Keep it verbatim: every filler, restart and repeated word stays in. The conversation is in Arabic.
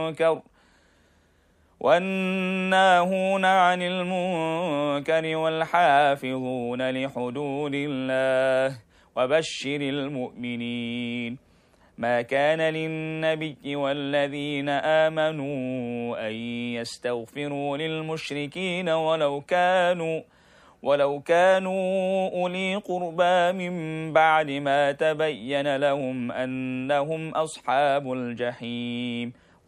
المنكر والناهون عن المنكر والحافظون لحدود الله وبشر المؤمنين. ما كان للنبي والذين آمنوا أن يستغفروا للمشركين ولو كانوا ولو كانوا أولي قربى من بعد ما تبين لهم أنهم أصحاب الجحيم